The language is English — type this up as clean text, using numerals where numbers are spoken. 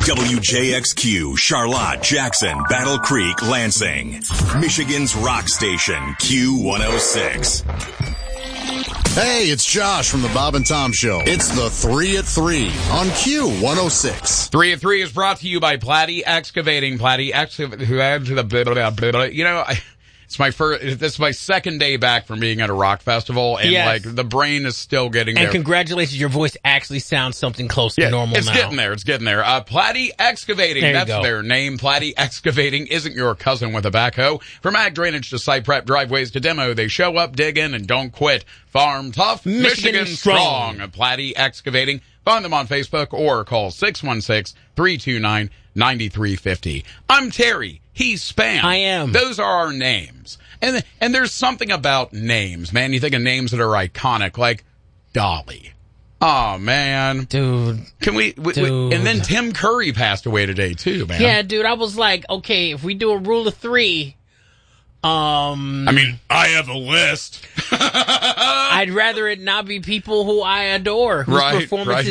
WJXQ, Charlotte, Jackson, Battle Creek, Lansing. Michigan's rock station, Q106. Hey, it's Josh from the Bob and Tom Show. It's the 3 at 3 on Q106. 3 at 3 is brought to you by Platte Excavating. Platte Excavating, this is my second day back from being at a rock festival, and Yes. the brain is still getting there. And congratulations, your voice actually sounds something close to normal it's now. It's getting there. Platte Excavating, There you that's go. their name. Platte Excavating isn't your cousin with a backhoe. From ag drainage to site prep, driveways to demo, they show up, dig in, and don't quit. Farm tough, Michigan strong. Platte Excavating. Find them on Facebook or call 616-329-9350. I'm Terry. He's Spam. I am. Those are our names. And there's something about names, man. You think of names that are iconic, like Dolly. Oh, man. Dude. Can we Dude. and then Tim Curry passed away today, too, man. Yeah, dude, I was like, okay, if we do a rule of 3, I mean, I have a list. I'd rather it not be people who I adore, whose Right, performances